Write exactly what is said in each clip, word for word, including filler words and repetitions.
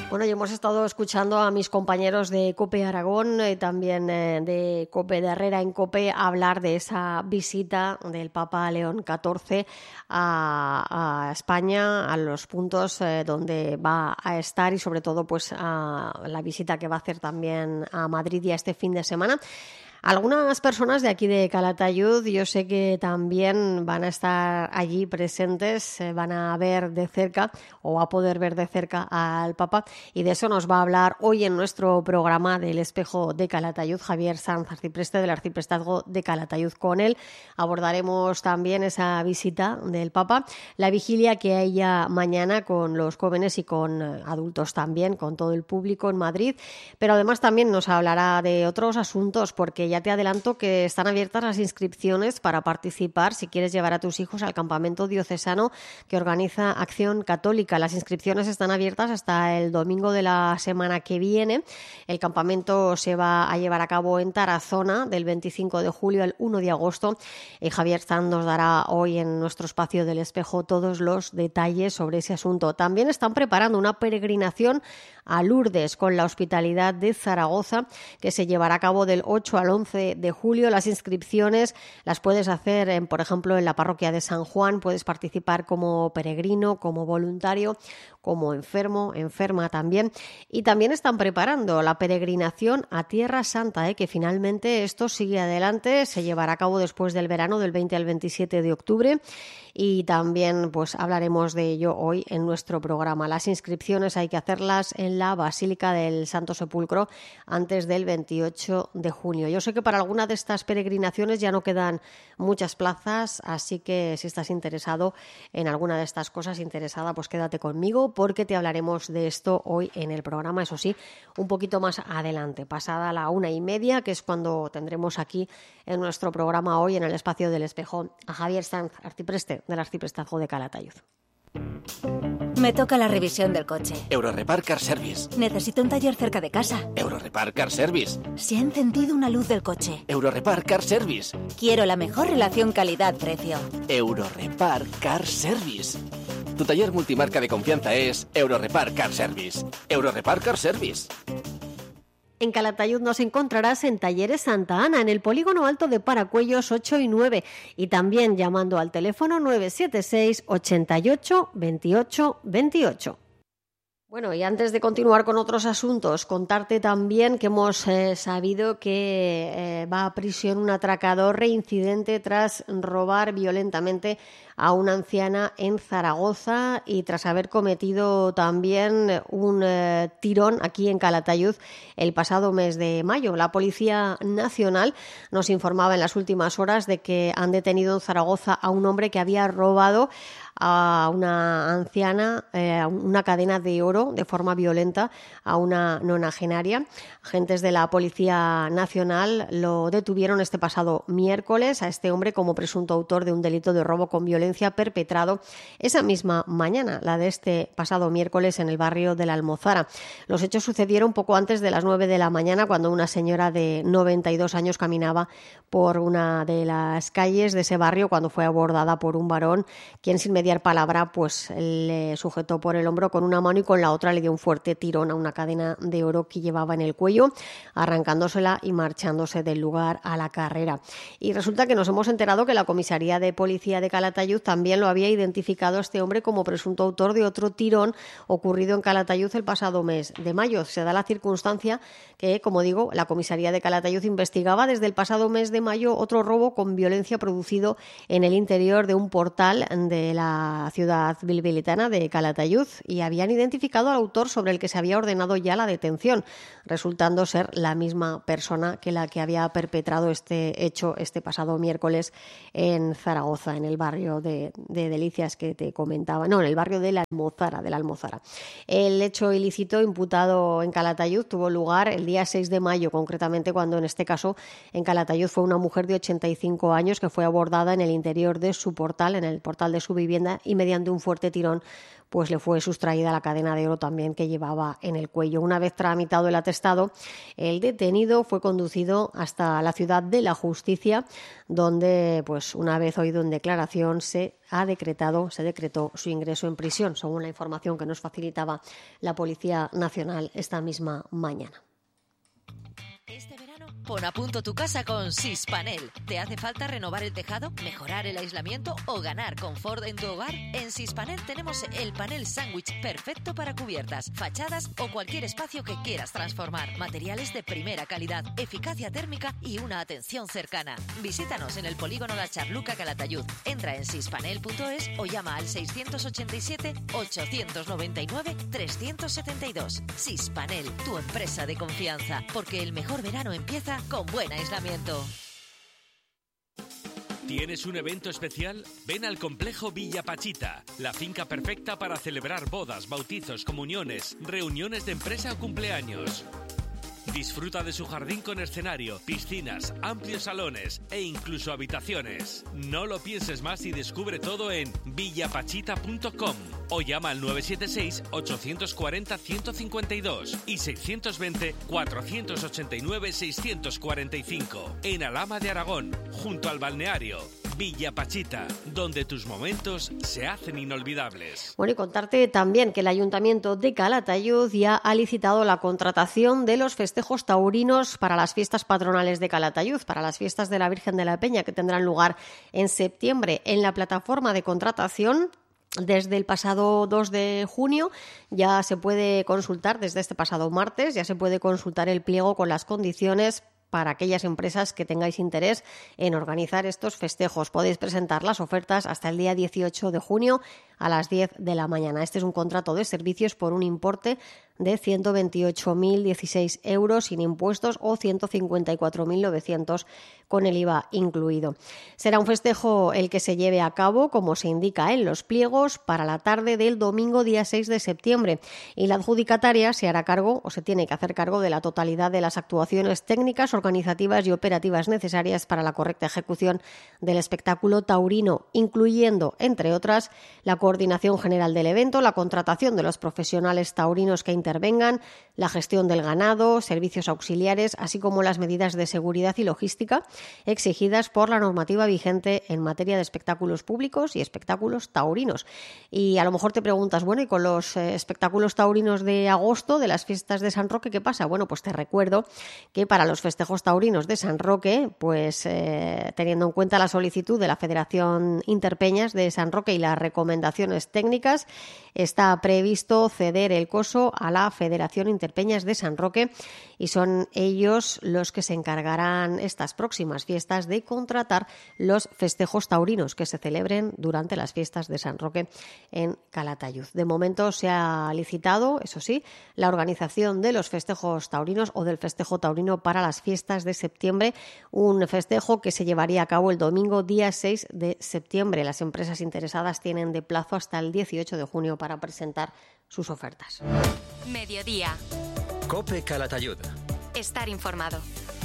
Bueno, y hemos estado escuchando a mis compañeros de COPE Aragón y también eh, de COPE de Herrera en COPE hablar de esa visita del Papa León catorce a, a España, a los puntos eh, donde va a estar y sobre todo pues a la visita que va a hacer también a Madrid ya este fin de semana. Algunas personas de aquí de Calatayud yo sé que también van a estar allí presentes, eh, van a ver de cerca o a poder ver de cerca al Papa, y de eso nos va a hablar hoy en nuestro programa del Espejo de Calatayud Javier Sanz, arcipreste del Arciprestazgo de Calatayud. Con él abordaremos también esa visita del Papa, la vigilia que hay ya mañana con los jóvenes y con adultos también, con todo el público en Madrid, pero además también nos hablará de otros asuntos, porque ya Ya te adelanto que están abiertas las inscripciones para participar si quieres llevar a tus hijos al campamento diocesano que organiza Acción Católica. Las inscripciones están abiertas hasta el domingo de la semana que viene. El campamento se va a llevar a cabo en Tarazona del veinticinco de julio al uno de agosto. Y Javier Sanz nos dará hoy en nuestro espacio del Espejo todos los detalles sobre ese asunto. También están preparando una peregrinación a Lourdes con la Hospitalidad de Zaragoza que se llevará a cabo del ocho al once de julio. Las inscripciones las puedes hacer, en, por ejemplo, en la parroquia de San Juan. Puedes participar como peregrino, como voluntario, como enfermo, enferma también. Y también están preparando la peregrinación a Tierra Santa, ¿eh? que finalmente esto sigue adelante. Se llevará a cabo después del verano, del veinte al veintisiete de octubre. Y también pues hablaremos de ello hoy en nuestro programa. Las inscripciones hay que hacerlas en la Basílica del Santo Sepulcro antes del veintiocho de junio. Yo sé que para alguna de estas peregrinaciones ya no quedan muchas plazas, así que si estás interesado en alguna de estas cosas, interesada, pues quédate conmigo porque te hablaremos de esto hoy en el programa, eso sí, un poquito más adelante, pasada la una y media, que es cuando tendremos aquí en nuestro programa hoy en el Espacio del Espejo a Javier Sanz, arcipreste del Arciprestazgo de Calatayud. Me toca la revisión del coche. Eurorepar Car Service. Necesito un taller cerca de casa. Eurorepar Car Service. Se ha encendido una luz del coche. Eurorepar Car Service. Quiero la mejor relación calidad-precio. Eurorepar Car Service. Tu taller multimarca de confianza es Eurorepar Car Service. Eurorepar Car Service. En Calatayud nos encontrarás en Talleres Santa Ana, en el Polígono Alto de Paracuellos ocho y nueve, y también llamando al teléfono nueve siete seis, ochenta y ocho, veintiocho veintiocho. Bueno, y antes de continuar con otros asuntos, contarte también que hemos eh, sabido que eh, va a prisión un atracador reincidente tras robar violentamente a una anciana en Zaragoza y tras haber cometido también un eh, tirón aquí en Calatayud el pasado mes de mayo. La Policía Nacional nos informaba en las últimas horas de que han detenido en Zaragoza a un hombre que había robado a una anciana eh, una cadena de oro de forma violenta a una nonagenaria. Agentes de la Policía Nacional lo detuvieron este pasado miércoles a este hombre como presunto autor de un delito de robo con violencia perpetrado esa misma mañana, la de este pasado miércoles en el barrio de la Almozara. Los hechos sucedieron poco antes de las nueve de la mañana, cuando una señora de noventa y dos años caminaba por una de las calles de ese barrio cuando fue abordada por un varón, quien sin mediar palabra pues le sujetó por el hombro con una mano y con la otra le dio un fuerte tirón a una cadena de oro que llevaba en el cuello, arrancándosela y marchándose del lugar a la carrera. Y resulta que nos hemos enterado que la comisaría de policía de Calatayud también lo había identificado a este hombre como presunto autor de otro tirón ocurrido en Calatayud el pasado mes de mayo. Se da la circunstancia que, como digo, la comisaría de Calatayud investigaba desde el pasado mes de mayo otro robo con violencia producido en el interior de un portal de la ciudad bilbilitana de Calatayud y habían identificado al autor, sobre el que se había ordenado ya la detención, resultando ser la misma persona que la que había perpetrado este hecho este pasado miércoles en Zaragoza, en el barrio de, de Delicias que te comentaba, no, en el barrio de la Almozara, de la Almozara. El hecho ilícito imputado en Calatayud tuvo lugar el día seis de mayo, concretamente, cuando en este caso en Calatayud fue una mujer de ochenta y cinco años que fue abordada en el interior de su portal, en el portal de su vivienda, y mediante un fuerte tirón pues le fue sustraída la cadena de oro también que llevaba en el cuello. Una vez tramitado el atestado, el detenido fue conducido hasta la Ciudad de la Justicia, donde, pues una vez oído en declaración, se se ha decretado, se decretó su ingreso en prisión, según la información que nos facilitaba la Policía Nacional esta misma mañana. Este verano, pon a punto tu casa con Sispanel. ¿Te hace falta renovar el tejado, mejorar el aislamiento o ganar confort en tu hogar? En Sispanel tenemos el panel sándwich perfecto para cubiertas, fachadas o cualquier espacio que quieras transformar. Materiales de primera calidad, eficacia térmica y una atención cercana. Visítanos en el polígono La Charluca, Calatayud. Entra en sispanel punto es o llama al seiscientos ochenta y siete, ochocientos noventa y nueve, trescientos setenta y dos. Sispanel, tu empresa de confianza, porque el mejor verano empieza con buen aislamiento. ¿Tienes un evento especial? Ven al Complejo Villa Pachita, la finca perfecta para celebrar bodas, bautizos, comuniones, reuniones de empresa o cumpleaños. Disfruta de su jardín con escenario, piscinas, amplios salones e incluso habitaciones. No lo pienses más y descubre todo en villapachita punto com o llama al nueve siete seis, ocho cuatro cero, uno cinco dos y seiscientos veinte, cuatrocientos ochenta y nueve, seiscientos cuarenta y cinco. En Alhama de Aragón, junto al balneario. Villa Pachita, donde tus momentos se hacen inolvidables. Bueno, y contarte también que el Ayuntamiento de Calatayud ya ha licitado la contratación de los festejos taurinos para las fiestas patronales de Calatayud, para las fiestas de la Virgen de la Peña, que tendrán lugar en septiembre. En la plataforma de contratación, desde el pasado dos de junio ya se puede consultar, desde este pasado martes, ya se puede consultar el pliego con las condiciones para aquellas empresas que tengáis interés en organizar estos festejos. Podéis presentar las ofertas hasta el día dieciocho de junio a las diez de la mañana. Este es un contrato de servicios por un importe de ciento veintiocho mil dieciséis euros sin impuestos o ciento cincuenta y cuatro mil novecientos con el I V A incluido. Será un festejo el que se lleve a cabo, como se indica en los pliegos, para la tarde del domingo día seis de septiembre, y la adjudicataria se hará cargo o se tiene que hacer cargo de la totalidad de las actuaciones técnicas, organizativas y operativas necesarias para la correcta ejecución del espectáculo taurino, incluyendo, entre otras, la coordinación general del evento, la contratación de los profesionales taurinos que intervengan, la gestión del ganado, servicios auxiliares, así como las medidas de seguridad y logística exigidas por la normativa vigente en materia de espectáculos públicos y espectáculos taurinos. Y a lo mejor te preguntas, bueno, ¿y con los eh, espectáculos taurinos de agosto, de las fiestas de San Roque, qué pasa? Bueno, pues te recuerdo que para los festejos taurinos de San Roque, pues eh, teniendo en cuenta la solicitud de la Federación Interpeñas de San Roque y las recomendaciones técnicas, está previsto ceder el coso a la Federación Interpeñas de San Roque, y son ellos los que se encargarán estas próximas fiestas de contratar los festejos taurinos que se celebren durante las fiestas de San Roque en Calatayud. De momento se ha licitado, eso sí, la organización de los festejos taurinos o del festejo taurino para las fiestas de septiembre, un festejo que se llevaría a cabo el domingo día seis de septiembre. Las empresas interesadas tienen de plazo hasta el dieciocho de junio para presentar sus ofertas. Mediodía. COPE Calatayud. Estar informado.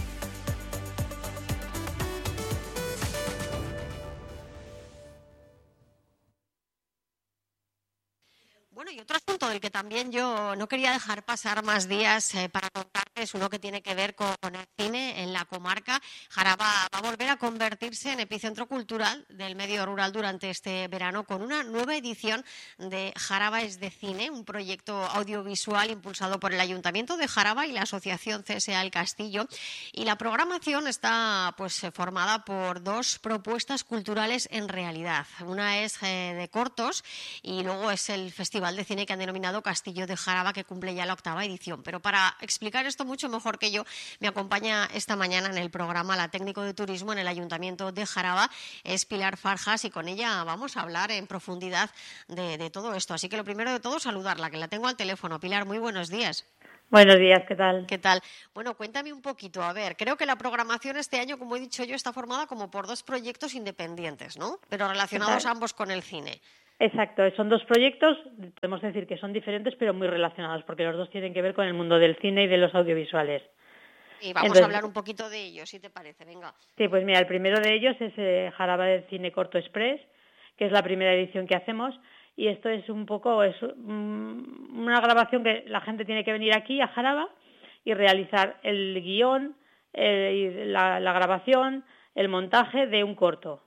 Bueno, y otro asunto del que también yo no quería dejar pasar más días eh, para contarles, es uno que tiene que ver con, con el cine en la comarca. Jaraba va a volver a convertirse en epicentro cultural del medio rural durante este verano con una nueva edición de Jaraba es de Cine, un proyecto audiovisual impulsado por el Ayuntamiento de Jaraba y la Asociación C S A El Castillo. Y la programación está pues formada por dos propuestas culturales en realidad. Una es eh, de cortos y luego es el Festival de Cine que han denominado Castillo de Jaraba, que cumple ya la octava edición. Pero para explicar esto mucho mejor que yo, me acompaña esta mañana en el programa la técnico de turismo en el Ayuntamiento de Jaraba, es Pilar Farjas, y con ella vamos a hablar en profundidad de, de todo esto. Así que lo primero de todo, saludarla, que la tengo al teléfono. Pilar, muy buenos días. Buenos días, ¿qué tal? ¿Qué tal? Bueno, cuéntame un poquito. A ver, creo que la programación este año, como he dicho yo, está formada como por dos proyectos independientes, ¿no? Pero relacionados ambos con el cine. Exacto, son dos proyectos, podemos decir que son diferentes pero muy relacionados, porque los dos tienen que ver con el mundo del cine y de los audiovisuales. Y vamos Entonces, a hablar un poquito de ellos, si te parece, venga. Sí, pues mira, el primero de ellos es eh, Jaraba del Cine Corto Express, que es la primera edición que hacemos, y esto es un poco, es um, una grabación que la gente tiene que venir aquí a Jaraba y realizar el guión, eh, la, la grabación, el montaje de un corto. O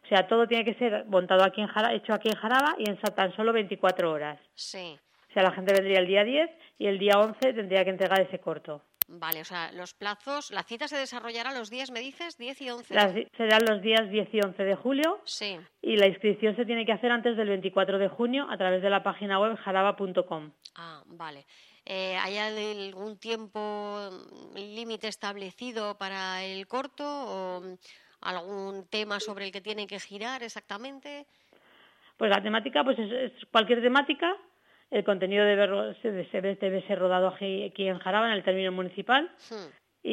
O sea, todo tiene que ser montado aquí en Jaraba, hecho aquí en Jaraba y en tan solo veinticuatro horas. Sí. O sea, la gente vendría el día diez y el día once tendría que entregar ese corto. Vale, o sea, los plazos, la cita se desarrollará los días, me dices, diez y once. Las, serán los días diez y once de julio. Sí. Y la inscripción se tiene que hacer antes del veinticuatro de junio a través de la página web jaraba punto com. Ah, vale. Eh, ¿Hay algún tiempo límite establecido para el corto o algún tema sobre el que tienen que girar exactamente? Pues la temática pues es, es cualquier temática. El contenido debe, debe, debe ser rodado aquí, aquí en Jaraba, en el término municipal. Hmm.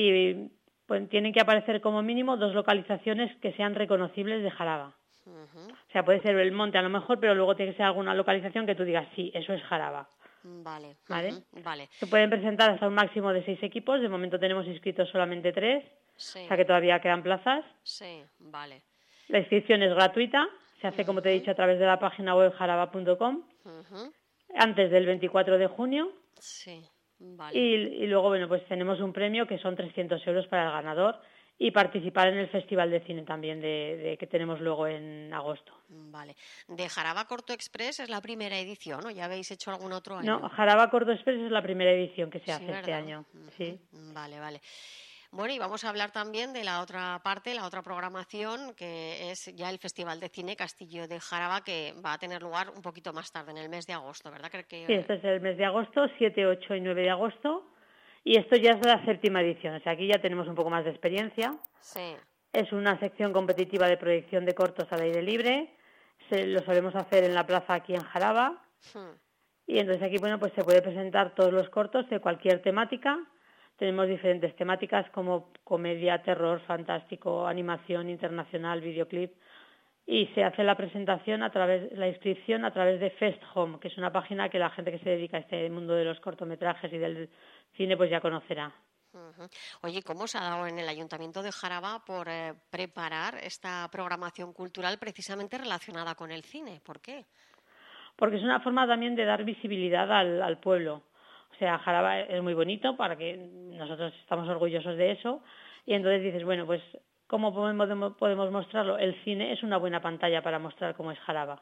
Y pues tienen que aparecer como mínimo dos localizaciones que sean reconocibles de Jaraba. Uh-huh. O sea, puede ser el monte a lo mejor, pero luego tiene que ser alguna localización que tú digas, sí, eso es Jaraba. Vale, ¿Vale? uh-huh. Vale. Se pueden presentar hasta un máximo de seis equipos. De momento tenemos inscritos solamente tres. Sí. O sea que todavía quedan plazas. Sí, vale. La inscripción es gratuita. Se hace, uh-huh. como te he dicho, a través de la página web jaraba punto com. Uh-huh. Antes del veinticuatro de junio. Sí, vale. Y, y luego, bueno, pues tenemos un premio que son trescientos euros para el ganador y participar en el Festival de Cine también de, de que tenemos luego en agosto. Vale. De Jaraba Corto Express es la primera edición, ¿o ya habéis hecho algún otro año? No, Jaraba Corto Express es la primera edición que se sí, hace ¿verdad? Este año. Uh-huh. Sí. Vale, vale. Bueno, y vamos a hablar también de la otra parte, la otra programación, que es ya el Festival de Cine Castillo de Jaraba, que va a tener lugar un poquito más tarde, en el mes de agosto, ¿verdad? Creo que... Sí, este es el mes de agosto, siete, ocho y nueve de agosto, y esto ya es la séptima edición, o sea, aquí ya tenemos un poco más de experiencia. Sí. Es una sección competitiva de proyección de cortos al aire libre, se, lo solemos hacer en la plaza aquí en Jaraba, Hmm. y entonces aquí, bueno, pues se puede presentar todos los cortos de cualquier temática. Tenemos diferentes temáticas como comedia, terror, fantástico, animación internacional, videoclip, y se hace la presentación a través, la inscripción a través de Fest Home, que es una página que la gente que se dedica a este mundo de los cortometrajes y del cine pues ya conocerá. Uh-huh. Oye, ¿cómo se ha dado en el Ayuntamiento de Jaraba por eh, preparar esta programación cultural precisamente relacionada con el cine? ¿Por qué? Porque es una forma también de dar visibilidad al, al pueblo. O sea, Jaraba es muy bonito, para que nosotros estamos orgullosos de eso, y entonces dices, bueno, pues ¿cómo podemos, podemos mostrarlo? El cine es una buena pantalla para mostrar cómo es Jaraba.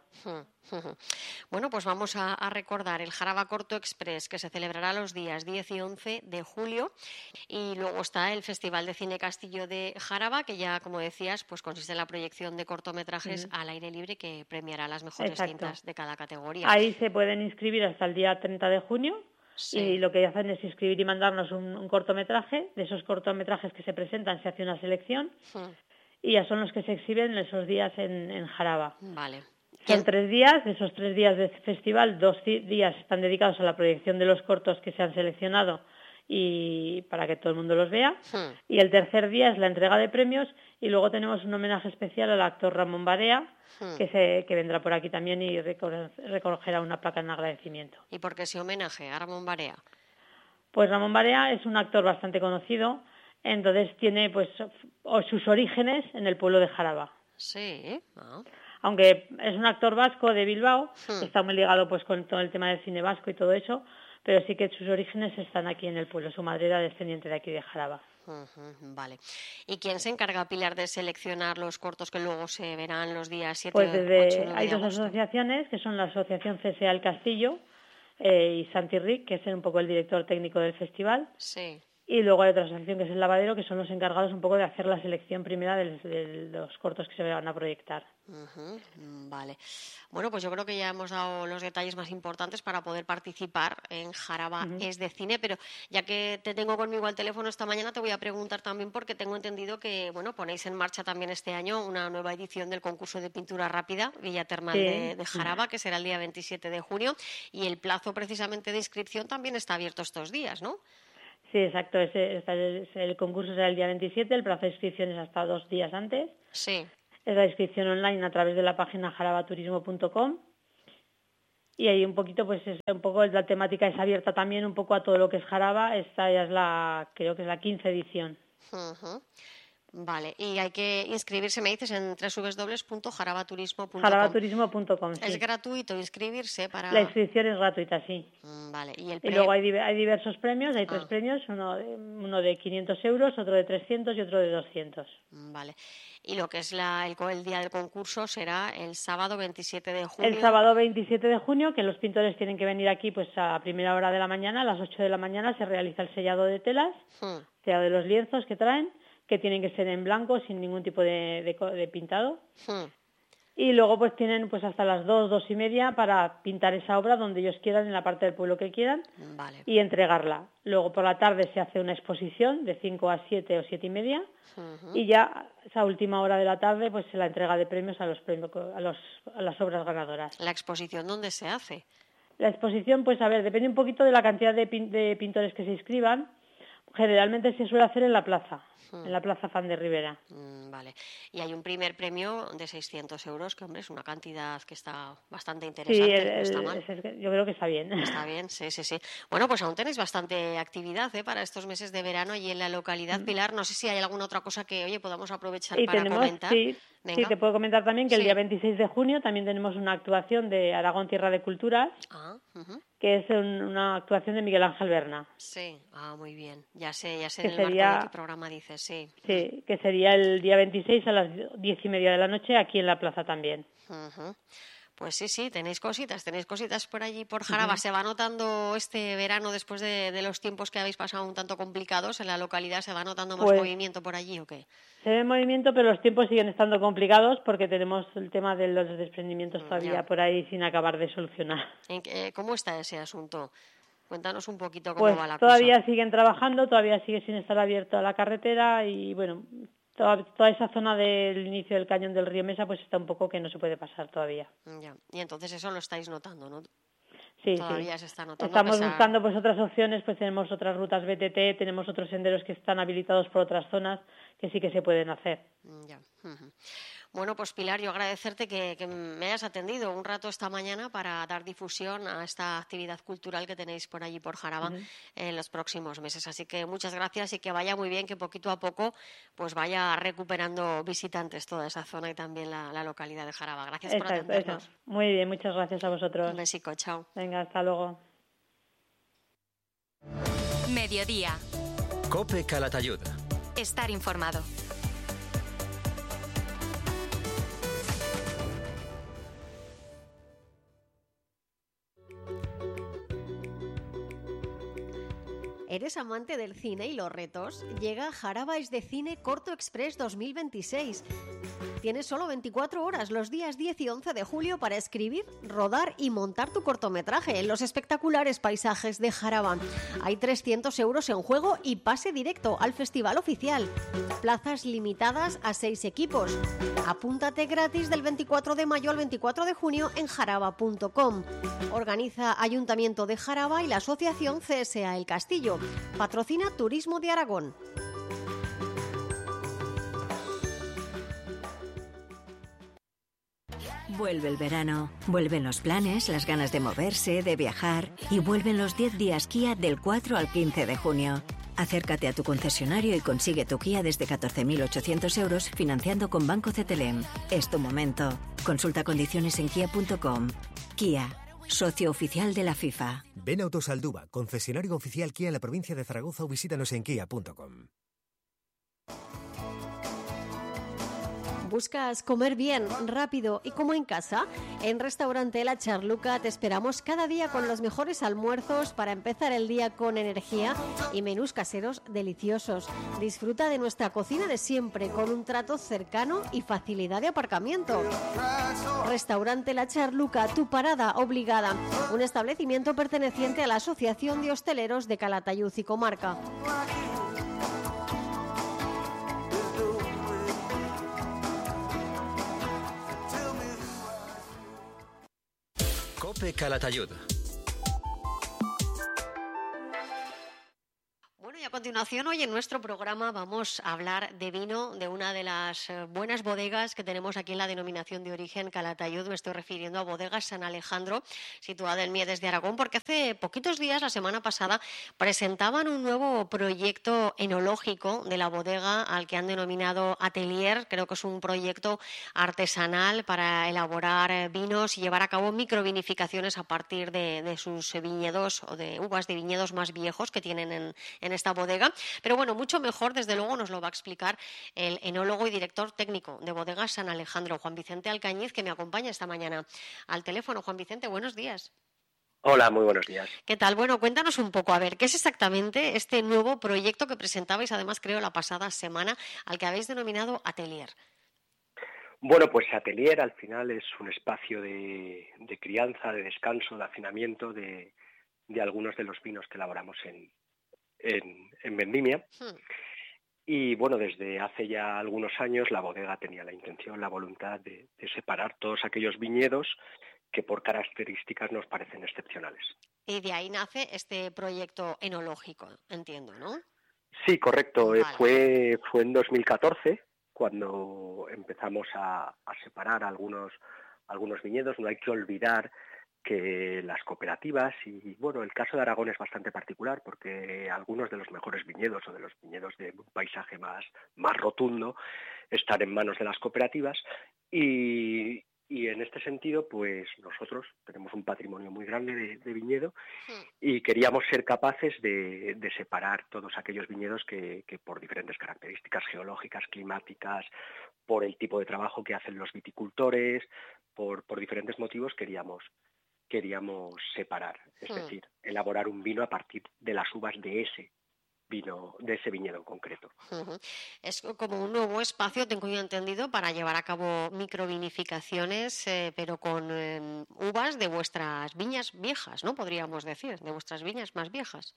Bueno, pues vamos a, a recordar el Jaraba Corto Express, que se celebrará los días diez y once de julio, y luego está el Festival de Cine Castillo de Jaraba, que ya, como decías, pues consiste en la proyección de cortometrajes uh-huh. al aire libre, que premiará las mejores Exacto. cintas de cada categoría. Ahí se pueden inscribir hasta el día treinta de junio. Sí. Y lo que hacen es inscribir y mandarnos un, un cortometraje. De esos cortometrajes que se presentan se hace una selección sí. y ya son los que se exhiben esos días en, en Jaraba. Vale. Son tres días, de esos tres días de festival, dos días están dedicados a la proyección de los cortos que se han seleccionado y para que todo el mundo los vea. Sí. Y el tercer día es la entrega de premios y luego tenemos un homenaje especial al actor Ramón Barea, sí. que, se, que vendrá por aquí también y recogerá una placa en agradecimiento. ¿Y por qué ese homenaje a Ramón Barea? Pues Ramón Barea es un actor bastante conocido, entonces tiene pues sus orígenes en el pueblo de Jaraba. Sí, ah. Aunque es un actor vasco de Bilbao, Hmm. está muy ligado pues con todo el tema del cine vasco y todo eso, pero sí que sus orígenes están aquí en el pueblo. Su madre era descendiente de aquí de Jaraba. Uh-huh, vale. ¿Y quién se encarga, Pilar, de seleccionar los cortos que luego se verán los días siete, pues desde, ocho y nueve hay de dos agosto? asociaciones, que son la Asociación C S A El Castillo eh, y Santi Ric, que es un poco el director técnico del festival. Sí. Y luego hay otra asociación que es el Lavadero, que son los encargados un poco de hacer la selección primera de, de los cortos que se van a proyectar. Uh-huh, vale. Bueno, pues yo creo que ya hemos dado los detalles más importantes para poder participar en Jaraba uh-huh. es de cine, pero ya que te tengo conmigo al teléfono esta mañana te voy a preguntar también porque tengo entendido que, bueno, ponéis en marcha también este año una nueva edición del concurso de pintura rápida Villa Termal sí. de, de Jaraba, que será el día veintisiete de junio, y el plazo precisamente de inscripción también está abierto estos días, ¿no? Sí, exacto. Ese, el, el concurso será el día veintisiete, el plazo de inscripción es hasta dos días antes. Sí. Es la inscripción online a través de la página jarabaturismo punto com y ahí un poquito, pues es un poco la temática es abierta también un poco a todo lo que es Jaraba. Esta ya es la, creo que es la quince edición. Uh-huh. Vale, y hay que inscribirse, me dices, en doble u doble u doble u punto jarabaturismo punto com. jarabaturismo punto com, sí. ¿Es gratuito inscribirse para...? La inscripción es gratuita, sí. Mm, vale, y el Y pre... luego hay, hay diversos premios, hay tres Ah. premios, uno de, uno de quinientos euros, otro de trescientos y otro de doscientos. Mm, Vale, y lo que es la, el, co- el día del concurso será el sábado veintisiete de junio. El sábado veintisiete de junio, que los pintores tienen que venir aquí pues a primera hora de la mañana, a las ocho de la mañana se realiza el sellado de telas, Hmm, sellado de los lienzos que traen, que tienen que ser en blanco, sin ningún tipo de, de co- de pintado. hmm. Y luego pues tienen pues hasta las dos, dos y media para pintar esa obra donde ellos quieran, en la parte del pueblo que quieran, Vale. y entregarla. Luego por la tarde se hace una exposición de cinco a siete o siete y media, Ujú. y ya esa última hora de la tarde pues se la entrega de premios a los premios a los a las obras ganadoras. ¿La exposición dónde se hace? La exposición, pues a ver, depende un poquito de la cantidad de, pin- de pintores que se inscriban. Generalmente se suele hacer en la plaza, Hmm. en la plaza Fan de Rivera. Mm, Vale. Y hay un primer premio de seiscientos euros, que hombre, es una cantidad que está bastante Sí, interesante, el- no está el- mal. es- es- yo creo que está bien. Está bien, sí, sí, sí. Bueno, pues aún tenéis bastante actividad ¿eh? para estos meses de verano y en la localidad. Pilar, no sé si hay alguna otra cosa que, oye, podamos aprovechar Y para tenemos, comentar. sí, Venga. sí, te puedo comentar también que el Sí. día veintiséis de junio también tenemos una actuación de Aragón Tierra de Culturas, Ah, ujú. que es un- una actuación de Miguel Ángel Berna. Sí, ah, muy bien. Ya sé, ya sé Que en el marco sería- de qué programa dices, sí. Sí, que sería el día veintiséis a las diez y media de la noche aquí en la plaza también. Ujú. Pues sí, sí, tenéis cositas, tenéis cositas por allí, por Jaraba. ¿Se va notando este verano, después de, de los tiempos que habéis pasado un tanto complicados en la localidad, se va notando más Pues- movimiento por allí o qué? Se ve movimiento, pero los tiempos siguen estando complicados porque tenemos el tema de los desprendimientos Mm, todavía ya. por ahí sin acabar de solucionar. ¿En qué- ¿Cómo está ese asunto? Cuéntanos un poquito cómo Pues va la todavía cosa. siguen trabajando, todavía sigue sin estar abierta la carretera y bueno, toda, toda esa zona del inicio del cañón del río Mesa pues está un poco que no se puede pasar todavía. Ya. Y entonces eso lo estáis notando, ¿no? Sí, Todavía sí. se está notando. a Estamos pesar- buscando pues otras opciones, pues tenemos otras rutas B T T, tenemos otros senderos que están habilitados por otras zonas que sí que se pueden hacer. Ya. Ujú. Bueno, pues Pilar, yo agradecerte que, que me hayas atendido un rato esta mañana para dar difusión a esta actividad cultural que tenéis por allí, por Jaraba, en los próximos meses. Así que muchas gracias y que vaya muy bien, que poquito a poco pues vaya recuperando visitantes toda esa zona y también la, la localidad de Jaraba. Gracias por Exacto, atendernos. eso. Muy bien, muchas gracias a vosotros. Un besico, chao. Venga, hasta luego. Mediodía. Cope Calatayud. Estar informado. ¿Eres amante del cine y los retos? Llega Jaraba es de Cine Corto Express dos mil veintiséis. Tienes solo veinticuatro horas los días diez y once de julio para escribir, rodar y montar tu cortometraje en los espectaculares paisajes de Jaraba. Hay trescientos euros en juego y pase directo al festival oficial. Plazas limitadas a seis equipos. Apúntate gratis del veinticuatro de mayo al veinticuatro de junio en jaraba punto com. Organiza Ayuntamiento de Jaraba y la Asociación C S A El Castillo. Patrocina Turismo de Aragón. Vuelve el verano, vuelven los planes, las ganas de moverse, de viajar y vuelven los diez días Kia del cuatro al quince de junio. Acércate a tu concesionario y consigue tu Kia desde catorce mil ochocientos euros financiando con Banco C T L M. Es tu momento. Consulta condiciones en kia punto com. Kia, socio oficial de la FIFA. Ven a Autosaldúa, concesionario oficial Kia en la provincia de Zaragoza o visítanos en kia punto com. ¿Buscas comer bien, rápido y como en casa? En Restaurante La Charluca te esperamos cada día con los mejores almuerzos para empezar el día con energía y menús caseros deliciosos. Disfruta de nuestra cocina de siempre con un trato cercano y facilidad de aparcamiento. Restaurante La Charluca, tu parada obligada. Un establecimiento perteneciente a la Asociación de Hosteleros de Calatayud y Comarca. Cope Calatayud. Bueno, y continuación, hoy en nuestro programa vamos a hablar de vino de una de las buenas bodegas que tenemos aquí en la denominación de origen Calatayud. Me estoy refiriendo a Bodegas San Alejandro, situada en Miedes de Aragón, porque hace poquitos días, la semana pasada, presentaban un nuevo proyecto enológico de la bodega al que han denominado Atelier. Creo que es un proyecto artesanal para elaborar vinos y llevar a cabo microvinificaciones a partir de, de sus viñedos o de uvas de viñedos más viejos que tienen en, en esta bodega. Pero bueno, mucho mejor, desde luego, nos lo va a explicar el enólogo y director técnico de Bodegas San Alejandro, Juan Vicente Alcañiz, que me acompaña esta mañana al teléfono. Juan Vicente, buenos días. Hola, muy buenos días. ¿Qué tal? Bueno, cuéntanos un poco, a ver, ¿qué es exactamente este nuevo proyecto que presentabais, además, creo, la pasada semana, al que habéis denominado Atelier? Bueno, pues Atelier al final es un espacio de, de crianza, de descanso, de afinamiento de, de algunos de los vinos que elaboramos en, en, en Vendimia. Hmm. Y bueno, desde hace ya algunos años la bodega tenía la intención, la voluntad de, de separar todos aquellos viñedos que por características nos parecen excepcionales. Y de ahí nace este proyecto enológico, entiendo, ¿no? Sí, correcto. Vale. Fue, fue en dos mil catorce cuando empezamos a, a separar algunos, algunos viñedos. No hay que olvidar que las cooperativas, y bueno, el caso de Aragón es bastante particular porque algunos de los mejores viñedos o de los viñedos de un paisaje más, más rotundo están en manos de las cooperativas y, y en este sentido pues nosotros tenemos un patrimonio muy grande de, de viñedo y queríamos ser capaces de, de separar todos aquellos viñedos que, que por diferentes características geológicas, climáticas, por el tipo de trabajo que hacen los viticultores, por, por diferentes motivos queríamos queríamos separar, es hmm. decir, elaborar un vino a partir de las uvas de ese vino, de ese viñedo en concreto. Uh-huh. Es como un nuevo espacio, tengo yo entendido, para llevar a cabo microvinificaciones, eh, pero con eh, uvas de vuestras viñas viejas, ¿no? Podríamos decir, de vuestras viñas más viejas.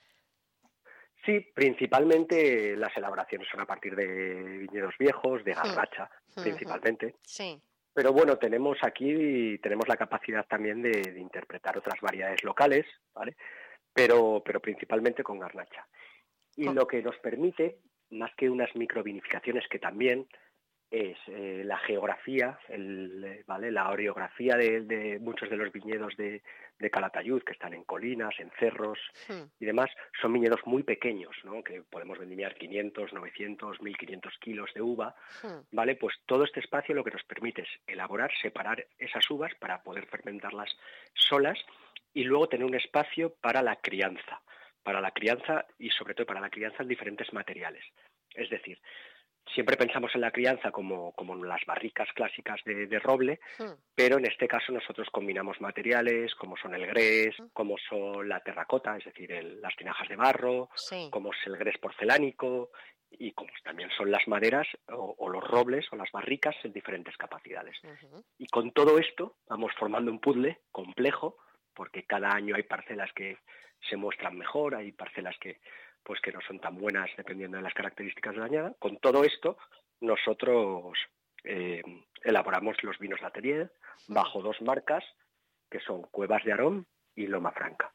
Sí, principalmente las elaboraciones son a partir de viñedos viejos, de garnacha, uh-huh. principalmente. Sí. Pero bueno, tenemos aquí tenemos la capacidad también de, de interpretar otras variedades locales, ¿vale? Pero, pero principalmente con garnacha. Y oh. lo que nos permite, más que unas microvinificaciones que también, es eh, la geografía, el, ¿vale? la orografía de, de muchos de los viñedos de, de Calatayud, que están en colinas, en cerros sí. y demás, son viñedos muy pequeños, ¿no? Que podemos vendimiar quinientos, novecientos, mil quinientos kilos de uva, sí. ¿vale? Pues todo este espacio lo que nos permite es elaborar, separar esas uvas para poder fermentarlas solas y luego tener un espacio para la crianza, para la crianza y sobre todo para la crianza en diferentes materiales. Es decir, siempre pensamos en la crianza como, como en las barricas clásicas de, de roble, sí. pero en este caso nosotros combinamos materiales como son el grés, sí. como son la terracota, es decir, el, las tinajas de barro, sí. como es el grés porcelánico y como también son las maderas o, o los robles o las barricas en diferentes capacidades. Uh-huh. Y con todo esto vamos formando un puzzle complejo porque cada año hay parcelas que se muestran mejor, hay parcelas que pues que no son tan buenas dependiendo de las características de la añada. Con todo esto, nosotros eh, elaboramos los vinos de Atelier bajo dos marcas, que son Cuevas de Arón y Loma Franca.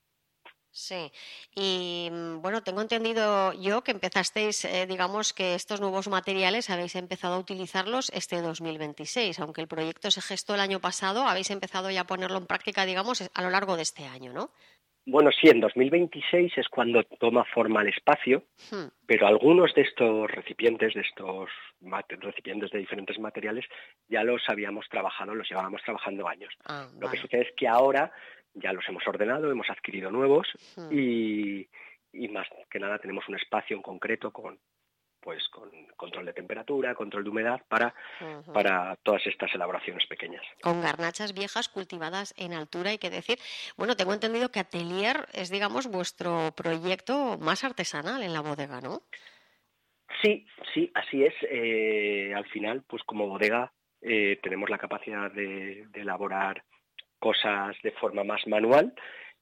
Sí, y bueno, tengo entendido yo que empezasteis, eh, digamos que estos nuevos materiales habéis empezado a utilizarlos este dos mil veintiséis, aunque el proyecto se gestó el año pasado, habéis empezado ya a ponerlo en práctica, digamos, a lo largo de este año, ¿no? Bueno, sí, en dos mil veintiséis es cuando toma forma el espacio, hmm. pero algunos de estos recipientes, de estos recipientes de diferentes materiales, ya los habíamos trabajado, los llevábamos trabajando años. Ah, Lo vale. que sucede es que ahora ya los hemos ordenado, hemos adquirido nuevos hmm. y, y más que nada tenemos un espacio en concreto con pues con control de temperatura, control de humedad para, uh-huh. para todas estas elaboraciones pequeñas. Con garnachas viejas cultivadas en altura, hay que decir. Bueno, tengo entendido que Atelier es, digamos, vuestro proyecto más artesanal en la bodega, ¿no? Sí, sí, así es. Eh, al final, pues como bodega eh, tenemos la capacidad de, de elaborar cosas de forma más manual.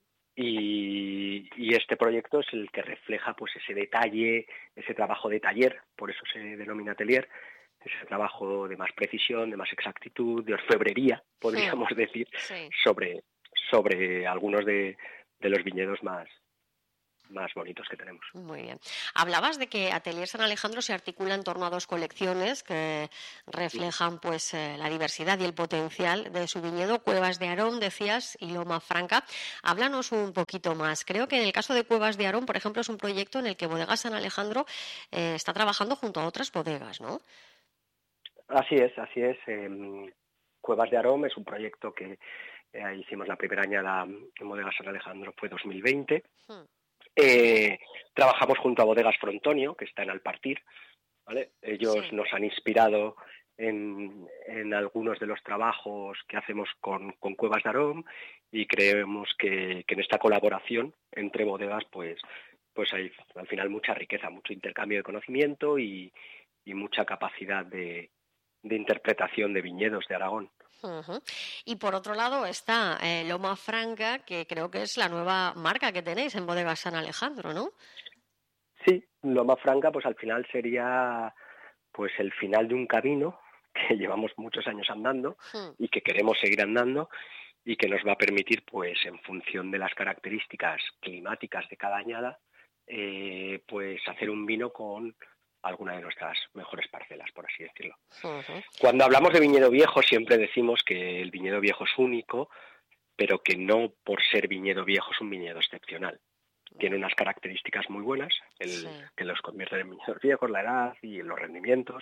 Y, y este proyecto es el que refleja pues ese detalle, ese trabajo de taller, por eso se denomina Atelier, ese trabajo de más precisión, de más exactitud, de orfebrería, podríamos sí. decir, sí. sobre sobre algunos de, de los viñedos más más bonitos que tenemos. Muy bien. Hablabas de que Atelier San Alejandro se articula en torno a dos colecciones que reflejan pues eh, la diversidad y el potencial de su viñedo, Cuevas de Arón, decías, y Loma Franca. Háblanos un poquito más. Creo que en el caso de Cuevas de Arón, por ejemplo, es un proyecto en el que Bodegas San Alejandro eh, está trabajando junto a otras bodegas, ¿no? Así es, así es. Eh, Cuevas de Arón es un proyecto que eh, hicimos la primera añada en Bodegas San Alejandro, fue dos mil veinte. Hmm. Eh, trabajamos junto a Bodegas Frontonio, que está en Alpartir, ¿vale? Ellos sí. nos han inspirado en, en algunos de los trabajos que hacemos con, con Cuevas de Arón y creemos que, que en esta colaboración entre bodegas pues, pues hay al final mucha riqueza, mucho intercambio de conocimiento y, y mucha capacidad de, de interpretación de viñedos de Aragón. Uh-huh. Y por otro lado está eh, Loma Franca, que creo que es la nueva marca que tenéis en Bodegas San Alejandro, ¿no? Sí, Loma Franca pues al final sería pues el final de un camino que llevamos muchos años andando uh-huh. y que queremos seguir andando y que nos va a permitir pues en función de las características climáticas de cada añada eh, pues hacer un vino con alguna de nuestras mejores parcelas, por así decirlo. Uh-huh. Cuando hablamos de viñedo viejo siempre decimos que el viñedo viejo es único, pero que no por ser viñedo viejo es un viñedo excepcional. Uh-huh. Tiene unas características muy buenas, el, sí. que los convierten en viñedos viejos, la edad y los rendimientos,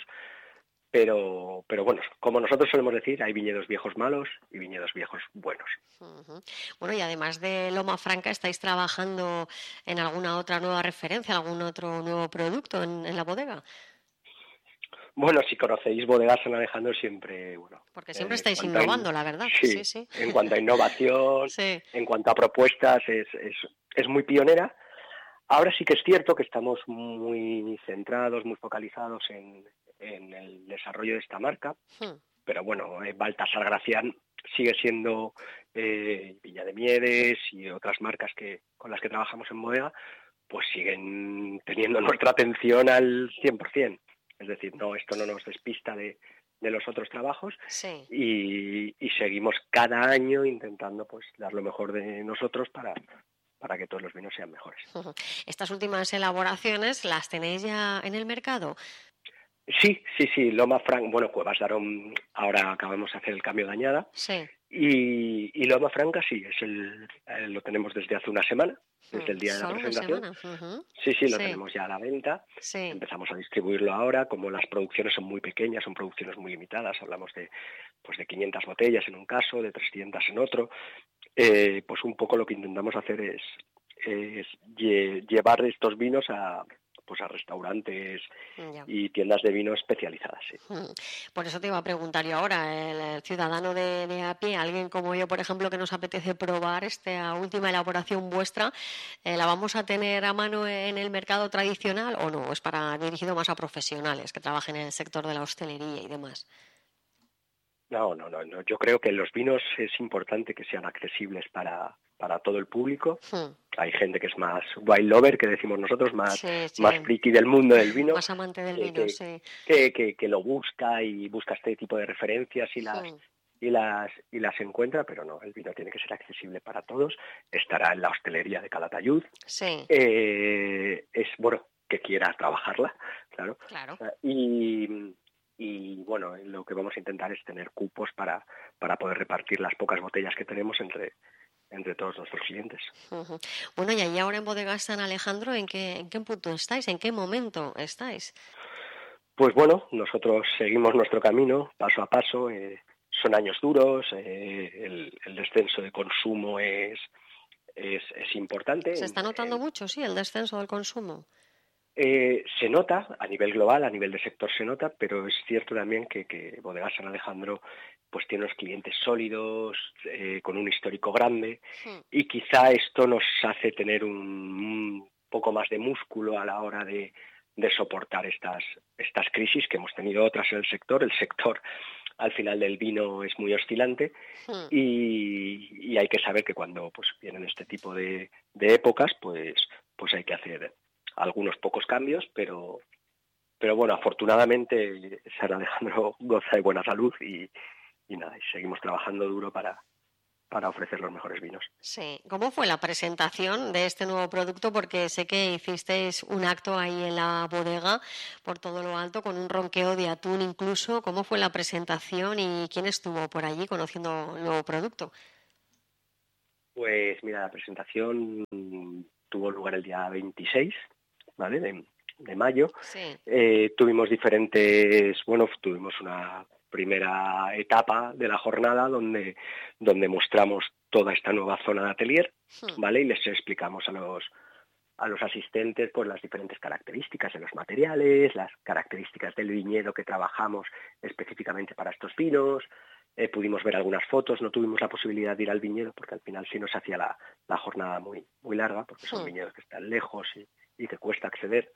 pero, pero bueno, como nosotros solemos decir, hay viñedos viejos malos y viñedos viejos buenos. Uh-huh. Bueno, y además de Loma Franca, ¿estáis trabajando en alguna otra nueva referencia, algún otro nuevo producto en, en la bodega? Bueno, si conocéis Bodegas San Alejandro siempre, bueno... Porque siempre eh, estáis innovando, a, la verdad. Sí, sí, sí. En cuanto a innovación, sí. en cuanto a propuestas, es, es, es muy pionera. Ahora sí que es cierto que estamos muy centrados, muy focalizados en... en el desarrollo de esta marca, hmm. pero bueno, eh, Baltasar Gracián sigue siendo eh, Viña de Mieres y otras marcas que con las que trabajamos en bodega, pues siguen teniendo nuestra atención al cien por ciento. Es decir, no, esto no nos despista de, de los otros trabajos sí. y, y seguimos cada año intentando pues dar lo mejor de nosotros para... para que todos los vinos sean mejores. Uh-huh. ¿Estas últimas elaboraciones las tenéis ya en el mercado? Sí, sí, sí, Loma Franca, bueno, Cuevas de Arón, ahora acabamos de hacer el cambio de añada. Sí. Y, y Loma Franca sí, es el, eh, lo tenemos desde hace una semana, desde el día de la presentación. Uh-huh. Sí, sí, lo sí. tenemos ya a la venta. Sí. Empezamos a distribuirlo ahora, como las producciones son muy pequeñas, son producciones muy limitadas, hablamos de pues de quinientas botellas en un caso, de trescientas en otro. Eh, pues un poco lo que intentamos hacer es, es lle- llevar estos vinos a... pues a restaurantes ya. y tiendas de vino especializadas. Sí. Por eso te iba a preguntar yo ahora, el, el ciudadano de, de a pie, alguien como yo, por ejemplo, que nos apetece probar esta última elaboración vuestra, eh, ¿la vamos a tener a mano en el mercado tradicional o no? ¿Es para dirigido más a profesionales que trabajen en el sector de la hostelería y demás? No, no, no, no. Yo creo que los vinos es importante que sean accesibles para, para todo el público. Hmm. Hay gente que es más wine lover, que decimos nosotros, más, sí, sí. más friki del mundo del vino. Más amante del que, vino, que, sí. Que, que, que lo busca y busca este tipo de referencias y las, hmm. y las y las encuentra, pero no, el vino tiene que ser accesible para todos. Estará en la hostelería de Calatayud. Sí. Eh, es, bueno, que quiera trabajarla, claro. Claro. Y... Y bueno, lo que vamos a intentar es tener cupos para, para poder repartir las pocas botellas que tenemos entre, entre todos nuestros clientes. Uh-huh. Bueno, y ahí ahora en Bodegas San Alejandro, ¿en qué, ¿en qué punto estáis? ¿En qué momento estáis? Pues bueno, nosotros seguimos nuestro camino paso a paso. Eh, son años duros, eh, el, el descenso de consumo es, es, es importante. ¿Se está notando eh, mucho, sí, el descenso del consumo? Eh, se nota, a nivel global, a nivel de sector se nota, pero es cierto también que, que Bodegas San Alejandro pues tiene unos clientes sólidos, eh, con un histórico grande, sí. y quizá esto nos hace tener un, un poco más de músculo a la hora de, de soportar estas, estas crisis, que hemos tenido otras en el sector. El sector al final del vino es muy oscilante, sí. y, y hay que saber que cuando pues vienen este tipo de, de épocas, pues, pues hay que hacer algunos pocos cambios, pero pero bueno, afortunadamente San Alejandro goza de buena salud y, y nada, y seguimos trabajando duro para, para ofrecer los mejores vinos. Sí. ¿Cómo fue la presentación de este nuevo producto? Porque sé que hicisteis un acto ahí en la bodega por todo lo alto con un ronqueo de atún incluso. ¿Cómo fue la presentación y quién estuvo por allí conociendo el nuevo producto? Pues mira, la presentación tuvo lugar el día veintiséis, ¿vale? De, de mayo. Sí. Eh, tuvimos diferentes, bueno, tuvimos una primera etapa de la jornada donde, donde mostramos toda esta nueva zona de atelier, ¿vale? Y les explicamos a los a los asistentes pues las diferentes características de los materiales, las características del viñedo que trabajamos específicamente para estos vinos. Eh, pudimos ver algunas fotos, no tuvimos la posibilidad de ir al viñedo porque al final sí nos hacía la, la jornada muy, muy larga, porque son viñedos que están lejos y, y que cuesta acceder.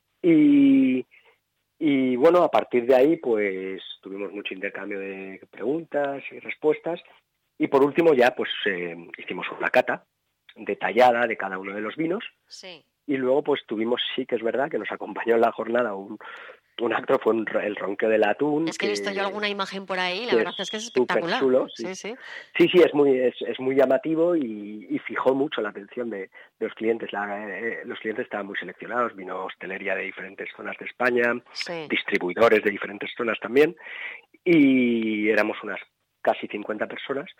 Y, y bueno, a partir de ahí pues tuvimos mucho intercambio de preguntas y respuestas. Y por último ya pues eh, hicimos una cata detallada de cada uno de los vinos. Sí. Y luego pues tuvimos, sí que es verdad, que nos acompañó en la jornada un, un acto, fue un, el ronqueo del atún. Es que he visto yo alguna imagen por ahí, la que verdad es que es espectacular. Chulo, sí. Sí, sí. Sí, sí, es muy es, es muy llamativo y, y fijó mucho la atención de, de los clientes. La, eh, los clientes estaban muy seleccionados, vino hostelería de diferentes zonas de España, sí. distribuidores de diferentes zonas también, y éramos unas casi cincuenta personas.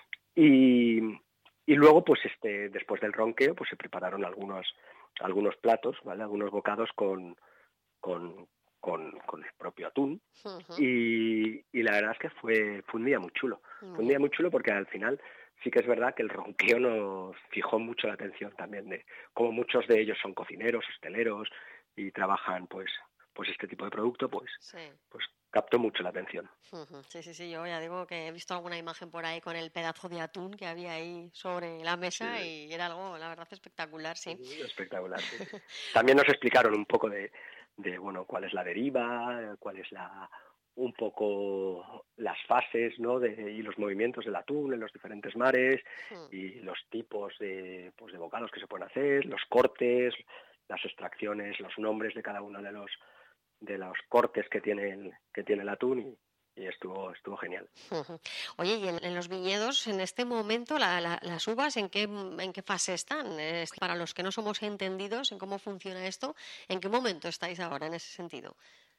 Y, y luego, pues este después del ronqueo, pues se prepararon algunos algunos platos, ¿vale? Algunos bocados con con Con, con el propio atún. Uh-huh. y, y la verdad es que fue, fue un día muy chulo. Uh-huh. Fue un día muy chulo porque al final sí que es verdad que el ronqueo nos fijó mucho la atención también de como muchos de ellos son cocineros, hosteleros y trabajan pues pues este tipo de producto, pues, sí. pues captó mucho la atención. Uh-huh. Sí, sí, sí, yo ya digo que he visto alguna imagen por ahí con el pedazo de atún que había ahí sobre la mesa sí. y era algo, la verdad, espectacular, sí. sí espectacular, sí. También nos explicaron un poco de de bueno cuál es la deriva, cuál es la un poco las fases, ¿no? de, y los movimientos del atún en los diferentes mares hmm. y los tipos de pues de bocados que se pueden hacer, los cortes, las extracciones, los nombres de cada uno de los de los cortes que tiene el, que tiene el atún y, y estuvo estuvo genial. Uh-huh. Oye, y en, en los viñedos en este momento la, la, las uvas en qué en qué fase están, eh, para los que no somos entendidos en cómo funciona esto, ¿en qué momento estáis ahora en ese sentido?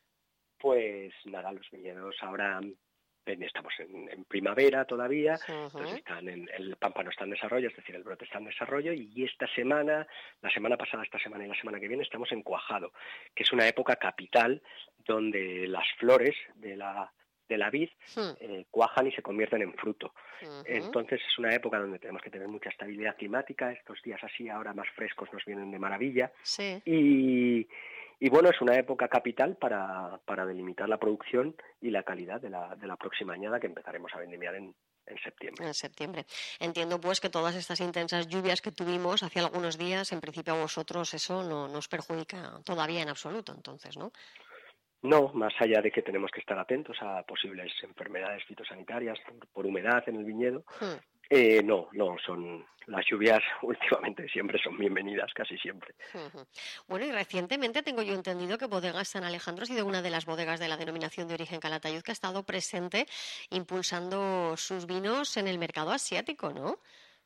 Pues nada, los viñedos ahora en, estamos en, en primavera todavía, uh-huh. entonces están en, el pámpano está en desarrollo, es decir, el brote está en desarrollo y esta semana, la semana pasada, esta semana y la semana que viene estamos en cuajado, que es una época capital donde las flores de la de la vid eh, cuajan y se convierten en fruto. Uh-huh. Entonces es una época donde tenemos que tener mucha estabilidad climática, estos días así ahora más frescos nos vienen de maravilla sí. y, y bueno, es una época capital para, para delimitar la producción y la calidad de la, de la próxima añada que empezaremos a vendimiar en, en septiembre. En septiembre. Entiendo pues que todas estas intensas lluvias que tuvimos hace algunos días, en principio a vosotros eso no nos perjudica todavía en absoluto, entonces, ¿no? No, más allá de que tenemos que estar atentos a posibles enfermedades fitosanitarias por, por humedad en el viñedo, hmm. eh, no, no, son las lluvias últimamente siempre son bienvenidas, casi siempre. Uh-huh. Bueno, y recientemente tengo yo entendido que Bodegas San Alejandro ha sido una de las bodegas de la denominación de origen Calatayud que ha estado presente impulsando sus vinos en el mercado asiático, ¿no?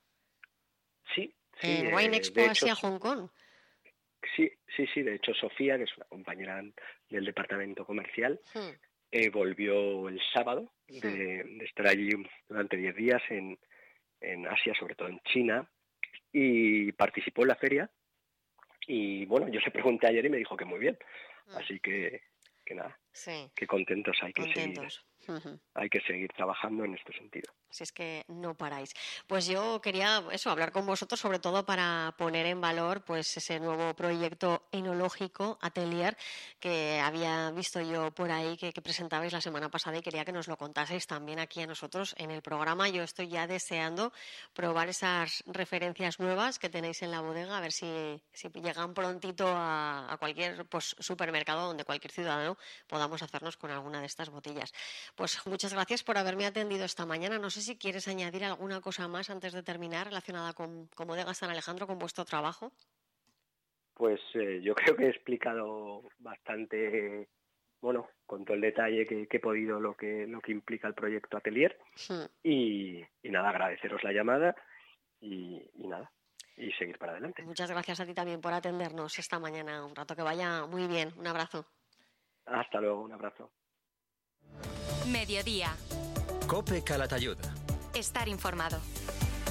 Sí, sí. En Wine Expo eh, Asia Hong Kong. Sí, sí, sí. De hecho, Sofía, que es una compañera del departamento comercial, hmm. eh, volvió el sábado de, de estar allí durante diez días en, en Asia, sobre todo en China, y participó en la feria. Y bueno, yo le pregunté ayer y me dijo que muy bien. Hmm. Así que, que nada, sí. que contentos hay que contentos. seguir. Uh-huh. Hay que seguir trabajando en este sentido. Si es que no paráis. Pues yo quería eso, hablar con vosotros sobre todo para poner en valor pues ese nuevo proyecto enológico Atelier que había visto yo por ahí que, que presentabais la semana pasada y quería que nos lo contaseis también aquí a nosotros en el programa. Yo estoy ya deseando probar esas referencias nuevas que tenéis en la bodega, a ver si, si llegan prontito a, a cualquier pues, supermercado donde cualquier ciudadano podamos hacernos con alguna de estas botellas. Pues muchas gracias por haberme atendido esta mañana. No sé si quieres añadir alguna cosa más antes de terminar relacionada con, con Bodegas San Alejandro, con vuestro trabajo. Pues eh, yo creo que he explicado bastante bueno, con todo el detalle que, que he podido lo que, lo que implica el proyecto Atelier. Sí. Y, y nada, agradeceros la llamada y, y nada, y seguir para adelante. Muchas gracias a ti también por atendernos esta mañana. Un rato que vaya muy bien. Un abrazo. Hasta luego, un abrazo. Mediodía. Cope Calatayud. Estar informado.